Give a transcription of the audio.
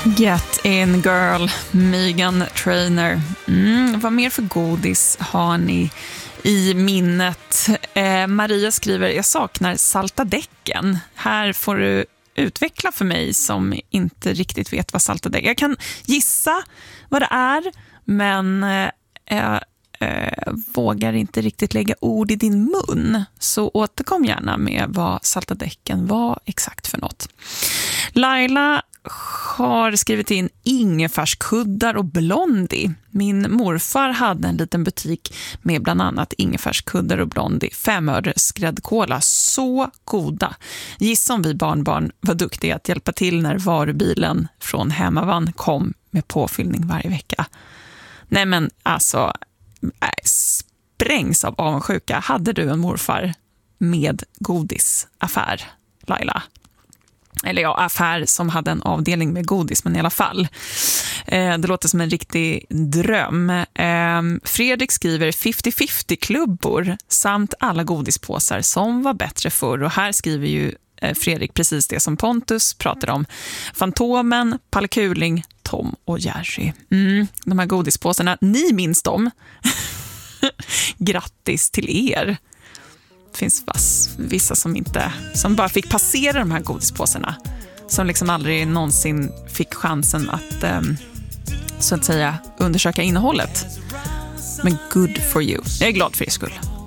Get in girl, Meghan Trainor. Vad mer för godis har ni i minnet? Maria skriver, jag saknar salta däcken. Här får du utveckla för mig som inte riktigt vet vad salta däck är. Jag kan gissa vad det är, men jag vågar inte riktigt lägga ord i din mun. Så återkom gärna med vad salta däcken var exakt för något. Laila har skrivit in ingefärskuddar och Blondie. Min morfar hade en liten butik med bland annat ingefärskuddar och Blondie. 5 öre skräddkola, så goda. Gissa om vi barnbarn var duktiga att hjälpa till när varubilen från Hemavan kom med påfyllning varje vecka. Nej men alltså, sprängs av avundsjuka. Hade du en morfar med godisaffär, Laila? Eller ja, affär som hade en avdelning med godis, men i alla fall. Det låter som en riktig dröm. Fredrik skriver 50-50-klubbor samt alla godispåsar som var bättre förr. Och här skriver ju Fredrik precis det som Pontus pratade om. Fantomen, Palle Kuling, Tom och Jerry. De här godispåsarna, ni minns dem. Grattis till er. Det finns vissa som bara fick passera de här godispåsarna, som liksom aldrig någonsin fick chansen att så att säga undersöka innehållet. Men good for you. Jag är glad för er skull.